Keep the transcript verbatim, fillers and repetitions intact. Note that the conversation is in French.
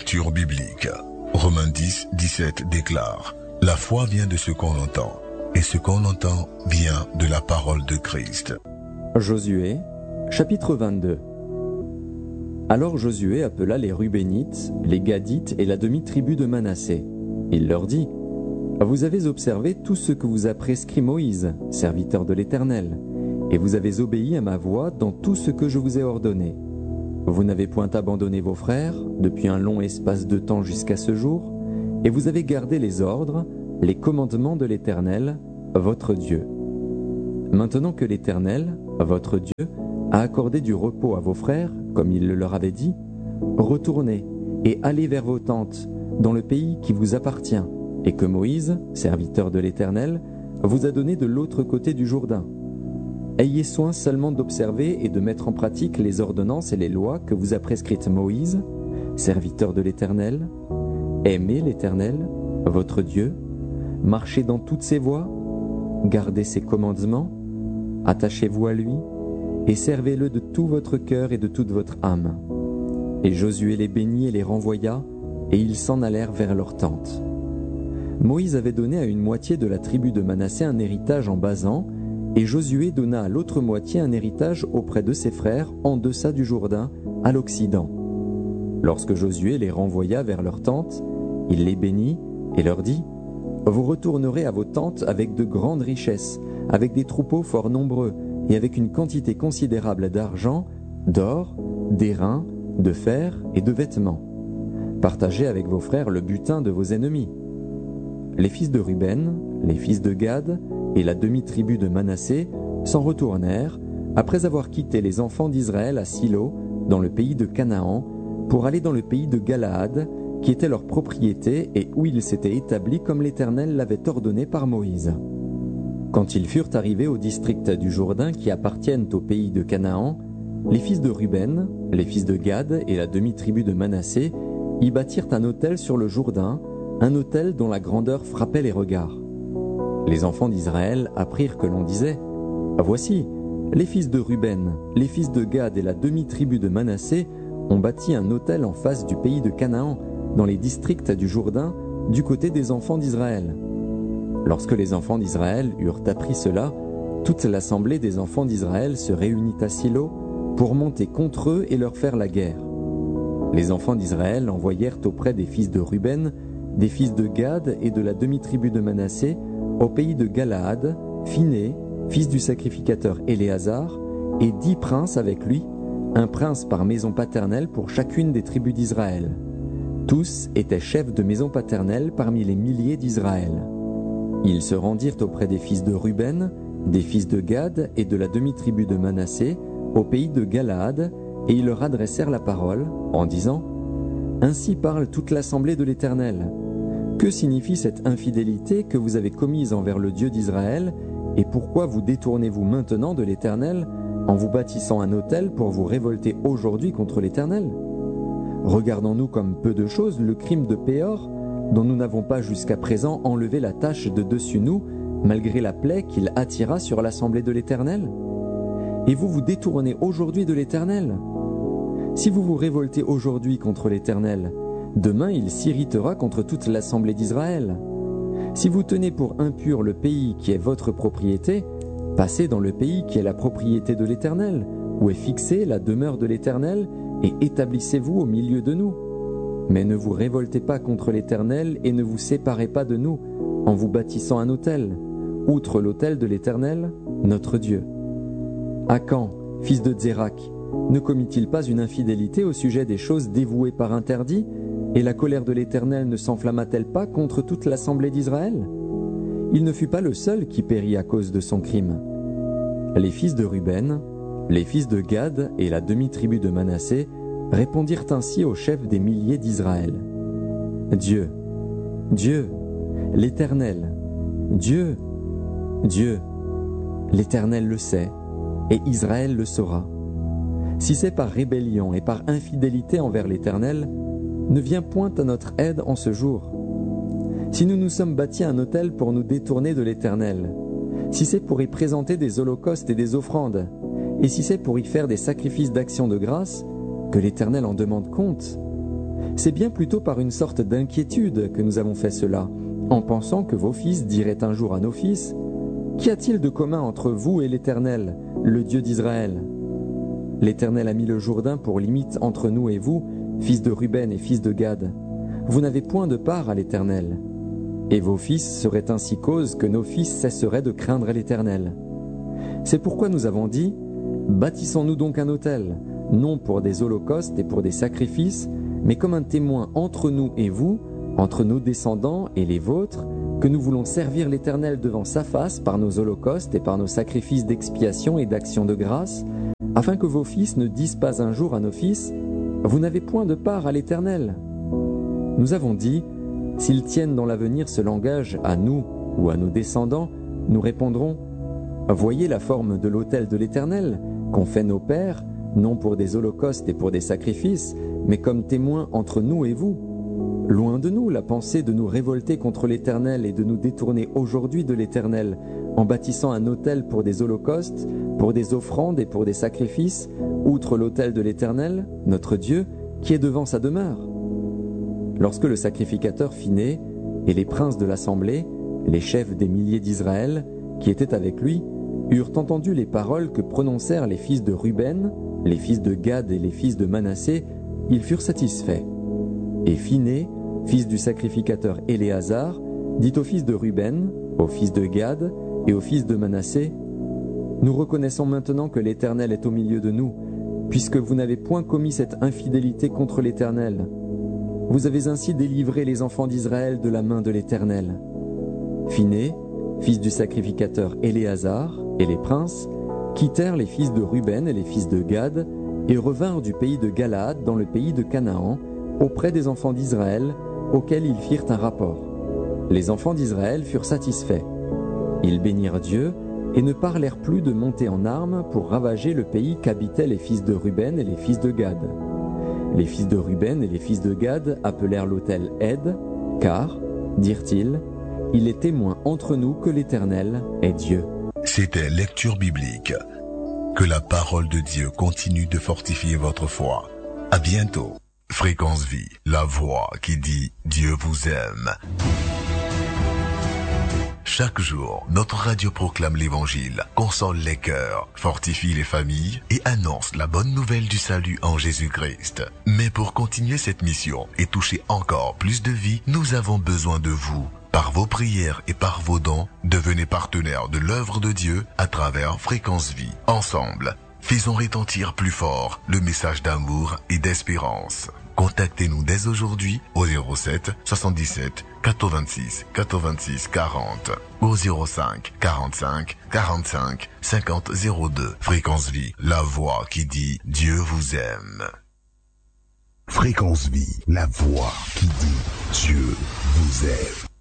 Lecture biblique. Romains dix, dix-sept déclare: La foi vient de ce qu'on entend, et ce qu'on entend vient de la parole de Christ. Josué, chapitre vingt-deux. Alors Josué appela les Rubénites, les Gadites et la demi-tribu de Manassé. Il leur dit: Vous avez observé tout ce que vous a prescrit Moïse, serviteur de l'Éternel, et vous avez obéi à ma voix dans tout ce que je vous ai ordonné. Vous n'avez point abandonné vos frères depuis un long espace de temps jusqu'à ce jour, et vous avez gardé les ordres, les commandements de l'Éternel, votre Dieu. Maintenant que l'Éternel, votre Dieu, a accordé du repos à vos frères, comme il le leur avait dit, retournez et allez vers vos tentes, dans le pays qui vous appartient, et que Moïse, serviteur de l'Éternel, vous a donné de l'autre côté du Jourdain. Ayez soin seulement d'observer et de mettre en pratique les ordonnances et les lois que vous a prescrites Moïse, serviteur de l'Éternel. Aimez l'Éternel, votre Dieu, marchez dans toutes ses voies, gardez ses commandements, attachez-vous à lui, et servez-le de tout votre cœur et de toute votre âme. Et Josué les bénit et les renvoya, et ils s'en allèrent vers leur tente. Moïse avait donné à une moitié de la tribu de Manassé un héritage en Basan, et Josué donna à l'autre moitié un héritage auprès de ses frères en deçà du Jourdain, à l'Occident. Lorsque Josué les renvoya vers leurs tentes, il les bénit et leur dit: Vous retournerez à vos tentes avec de grandes richesses, avec des troupeaux fort nombreux, et avec une quantité considérable d'argent, d'or, d'airain, de fer et de vêtements. Partagez avec vos frères le butin de vos ennemis. Les fils de Ruben, les fils de Gad et la demi-tribu de Manassé s'en retournèrent, après avoir quitté les enfants d'Israël à Silo, dans le pays de Canaan, pour aller dans le pays de Galaad, qui était leur propriété et où ils s'étaient établis comme l'Éternel l'avait ordonné par Moïse. Quand ils furent arrivés au district du Jourdain qui appartiennent au pays de Canaan, les fils de Ruben, les fils de Gad et la demi-tribu de Manassé y bâtirent un autel sur le Jourdain, un autel dont la grandeur frappait les regards. Les enfants d'Israël apprirent que l'on disait: Voici, les fils de Ruben, les fils de Gad et la demi-tribu de Manassé ont bâti un autel en face du pays de Canaan, dans les districts du Jourdain, du côté des enfants d'Israël. Lorsque les enfants d'Israël eurent appris cela, toute l'assemblée des enfants d'Israël se réunit à Silo pour monter contre eux et leur faire la guerre. Les enfants d'Israël envoyèrent auprès des fils de Ruben, des fils de Gad et de la demi-tribu de Manassé, au pays de Galaad, Phiné, fils du sacrificateur Éléazar, et dix princes avec lui, un prince par maison paternelle pour chacune des tribus d'Israël. Tous étaient chefs de maison paternelle parmi les milliers d'Israël. Ils se rendirent auprès des fils de Ruben, des fils de Gad et de la demi-tribu de Manassé, au pays de Galaad, et ils leur adressèrent la parole, en disant: Ainsi parle toute l'assemblée de l'Éternel. Que signifie cette infidélité que vous avez commise envers le Dieu d'Israël, et pourquoi vous détournez-vous maintenant de l'Éternel, en vous bâtissant un autel pour vous révolter aujourd'hui contre l'Éternel? Regardons-nous comme peu de choses le crime de Péor, dont nous n'avons pas jusqu'à présent enlevé la tache de dessus nous, malgré la plaie qu'il attira sur l'assemblée de l'Éternel? Et vous vous détournez aujourd'hui de l'Éternel? Si vous vous révoltez aujourd'hui contre l'Éternel, demain il s'irritera contre toute l'assemblée d'Israël. Si vous tenez pour impur le pays qui est votre propriété, passez dans le pays qui est la propriété de l'Éternel, où est fixée la demeure de l'Éternel, et établissez-vous au milieu de nous. Mais ne vous révoltez pas contre l'Éternel et ne vous séparez pas de nous, en vous bâtissant un autel, outre l'autel de l'Éternel, notre Dieu. Akan, fils de Zérak, ne commit-il pas une infidélité au sujet des choses dévouées par interdit, et la colère de l'Éternel ne s'enflamma-t-elle pas contre toute l'assemblée d'Israël? Il ne fut pas le seul qui périt à cause de son crime. Les fils de Ruben, les fils de Gad et la demi-tribu de Manassé répondirent ainsi au chef des milliers d'Israël: Dieu, Dieu, l'Éternel, Dieu, Dieu, l'Éternel le sait, et Israël le saura. Si c'est par rébellion et par infidélité envers l'Éternel, ne viens point à notre aide en ce jour. Si nous nous sommes bâtis un autel pour nous détourner de l'Éternel, si c'est pour y présenter des holocaustes et des offrandes, et si c'est pour y faire des sacrifices d'action de grâce, que l'Éternel en demande compte. C'est bien plutôt par une sorte d'inquiétude que nous avons fait cela, en pensant que vos fils diraient un jour à nos fils « Qu'y a-t-il de commun entre vous et l'Éternel, le Dieu d'Israël ?» L'Éternel a mis le Jourdain pour limite entre nous et vous, fils de Ruben et fils de Gad. Vous n'avez point de part à l'Éternel. Et vos fils seraient ainsi cause que nos fils cesseraient de craindre l'Éternel. C'est pourquoi nous avons dit « Bâtissons-nous donc un autel, non pour des holocaustes et pour des sacrifices, mais comme un témoin entre nous et vous, entre nos descendants et les vôtres, que nous voulons servir l'Éternel devant sa face par nos holocaustes et par nos sacrifices d'expiation et d'action de grâce, afin que vos fils ne disent pas un jour à nos fils « Vous n'avez point de part à l'Éternel ». Nous avons dit « S'ils tiennent dans l'avenir ce langage à nous ou à nos descendants, nous répondrons « Voyez la forme de l'autel de l'Éternel, qu'ont fait nos pères, non pour des holocaustes et pour des sacrifices, mais comme témoins entre nous et vous. Loin de nous la pensée de nous révolter contre l'Éternel et de nous détourner aujourd'hui de l'Éternel, en bâtissant un autel pour des holocaustes, pour des offrandes et pour des sacrifices, outre l'autel de l'Éternel, notre Dieu, qui est devant sa demeure. » Lorsque le sacrificateur fit né, et les princes de l'assemblée, les chefs des milliers d'Israël, qui étaient avec lui, eurent entendu les paroles que prononcèrent les fils de Ruben, les fils de Gad et les fils de Manassé, ils furent satisfaits. Et Phiné, fils du sacrificateur Éléazar, dit aux fils de Ruben, aux fils de Gad et aux fils de Manassé, « Nous reconnaissons maintenant que l'Éternel est au milieu de nous, puisque vous n'avez point commis cette infidélité contre l'Éternel. Vous avez ainsi délivré les enfants d'Israël de la main de l'Éternel. » Phiné, fils du sacrificateur Éléazar, et les princes, quittèrent les fils de Ruben et les fils de Gad, et revinrent du pays de Galaad dans le pays de Canaan, auprès des enfants d'Israël, auxquels ils firent un rapport. Les enfants d'Israël furent satisfaits. Ils bénirent Dieu, et ne parlèrent plus de monter en armes pour ravager le pays qu'habitaient les fils de Ruben et les fils de Gad. Les fils de Ruben et les fils de Gad appelèrent l'autel Ed, car, dirent-ils, il est témoin entre nous que l'Éternel est Dieu. C'était Lecture biblique. Que la parole de Dieu continue de fortifier votre foi. À bientôt. Fréquence Vie, la voix qui dit Dieu vous aime. Chaque jour, notre radio proclame l'Évangile, console les cœurs, fortifie les familles et annonce la bonne nouvelle du salut en Jésus-Christ. Mais pour continuer cette mission et toucher encore plus de vies, nous avons besoin de vous. Par vos prières et par vos dons, devenez partenaires de l'œuvre de Dieu à travers Fréquence Vie. Ensemble, faisons retentir plus fort le message d'amour et d'espérance. Contactez-nous dès aujourd'hui au zéro sept soixante-dix-sept quatre-vingt-six quatre-vingt-six quarante ou au zéro cinq quarante-cinq quarante-cinq cinquante zéro deux. Fréquence Vie, la voix qui dit Dieu vous aime. Fréquence Vie, la voix qui dit Dieu vous aime.